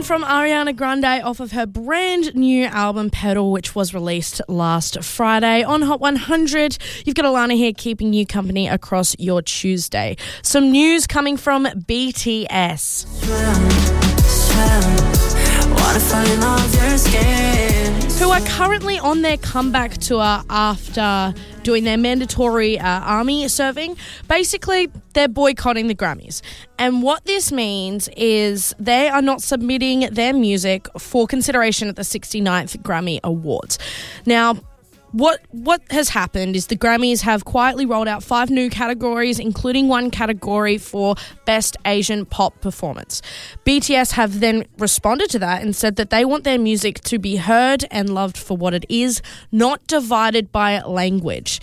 from Ariana Grande off of her brand new album Pedal, which was released last Friday on Hot 100. You've got Alana here keeping you company across your Tuesday. Some news coming from BTS. Who are currently on their comeback tour after doing their mandatory army serving. Basically, they're boycotting the Grammys. And what this means is they are not submitting their music for consideration at the 69th Grammy Awards. Now, what has happened is the Grammys have quietly rolled out 5 new categories, including one category for Best Asian Pop Performance. BTS have then responded to that and said that they want their music to be heard and loved for what it is, not divided by language.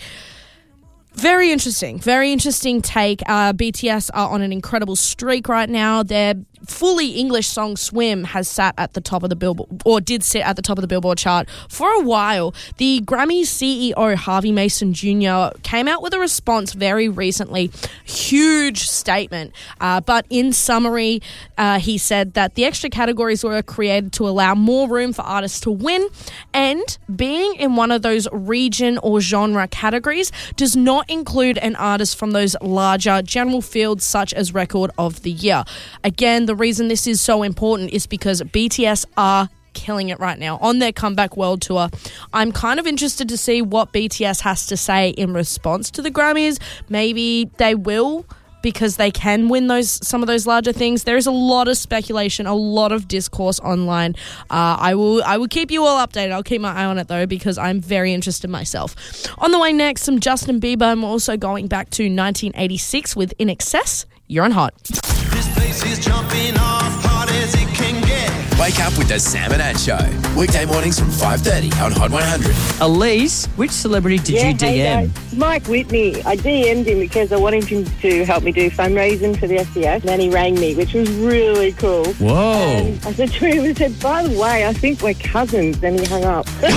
Very interesting take. BTS are on an incredible streak right now. Their fully English song Swim has sat at the top of the Billboard, or did sit at the top of the Billboard chart for a while. The Grammy CEO Harvey Mason Jr. came out with a response very recently. Huge statement. But in summary, he said that the extra categories were created to allow more room for artists to win, and being in one of those region or genre categories does not include an artist from those larger general fields such as Record of the Year. Again, the reason this is so important is because BTS are killing it right now on their comeback world tour. I'm kind of interested to see what BTS has to say in response to the Grammys. Maybe they will, because they can win some of those larger things. There is a lot of speculation, a lot of discourse online. I will keep you all updated. I'll keep my eye on it though, because I'm very interested myself. On the way next, some Justin Bieber, and we're also going back to 1986 with In Excess. You're on Hot. This place is jumping off hot as it can get. Wake up with the Sam and Ann Show. Weekday mornings from 5:30 on Hot 100. Elise, which celebrity did you DM? Hey guys. Mike Whitney. I DM'd him because I wanted him to help me do fundraising for the SCF. And then he rang me, which was really cool. Whoa. And I said to him, I said, by the way, I think we're cousins. Then he hung up. Oh,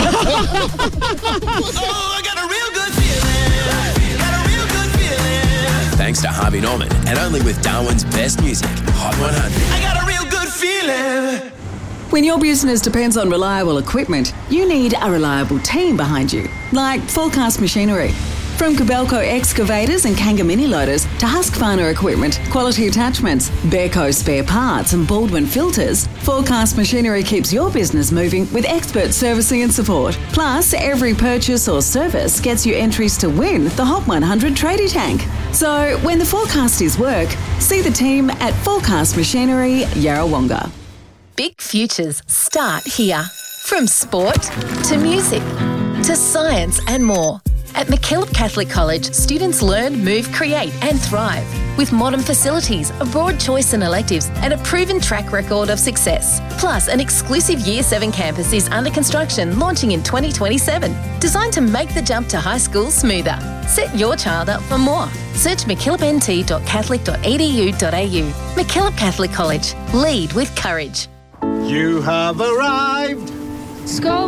I got a real good feeling. Got a real good feeling. Thanks to Harvey Norman, and only with Darwin's best music, Hot 100. I got a real good feeling. When your business depends on reliable equipment, you need a reliable team behind you, like Forecast Machinery. From Kobelco excavators and Kanga mini loaders to Husqvarna equipment, quality attachments, Bearco spare parts and Baldwin filters, Forecast Machinery keeps your business moving with expert servicing and support. Plus, every purchase or service gets you entries to win the Hot 100 Tradie Tank. So, when the forecast is work, see the team at Forecast Machinery, Yarrawonga. Big futures start here. From sport to music to science and more. At MacKillop Catholic College, students learn, move, create and thrive. With modern facilities, a broad choice in electives and a proven track record of success. Plus, an exclusive Year 7 campus is under construction, launching in 2027. Designed to make the jump to high school smoother. Set your child up for more. Search mckillopnt.catholic.edu.au. MacKillop Catholic College. Lead with courage. You have arrived. Skull